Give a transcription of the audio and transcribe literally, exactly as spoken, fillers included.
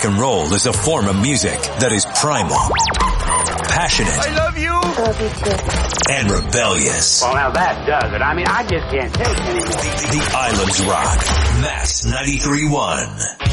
and roll is a form of music that is primal, passionate, I love you. I love you too. and rebellious. Well, now that does it. I mean, I just can't take it anymore. The Islands Rock. Mass ninety-three point one.